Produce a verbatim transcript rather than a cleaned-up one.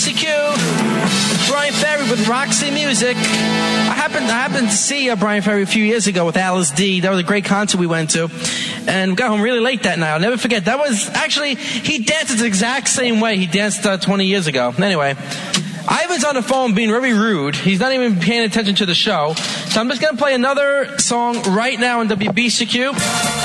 C Q. Brian Ferry with Roxy Music. I happened, I happened to see uh, Brian Ferry a few years ago with Alice D. That was a great concert we went to. And we got home really late that night. I'll never forget. That was actually, he dances the exact same way he danced uh, twenty years ago. Anyway, Ivan's on the phone being very rude. He's not even paying attention to the show. So I'm just going to play another song right now on W B C Q.